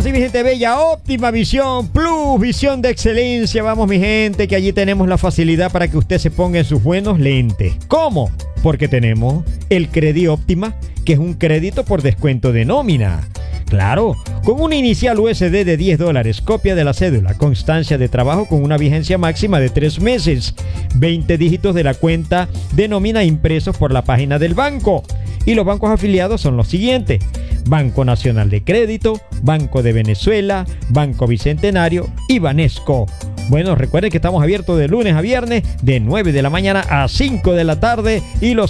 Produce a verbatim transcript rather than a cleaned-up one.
sí, mi gente bella, óptima visión, plus, visión de excelencia. Vamos, mi gente, que allí tenemos la facilidad para que usted se ponga en sus buenos lentes. ¿Cómo? Porque tenemos el Credi Óptima, que es un crédito por descuento de nómina. Claro, con una inicial U S D de diez dólares, copia de la cédula, constancia de trabajo con una vigencia máxima de tres meses, veinte dígitos de la cuenta de nómina impresos por la página del banco. Y los bancos afiliados son los siguientes: Banco Nacional de Crédito, Banco de Venezuela, Banco Bicentenario y Banesco. Bueno, recuerden que estamos abiertos de lunes a viernes de nueve de la mañana a cinco de la tarde y los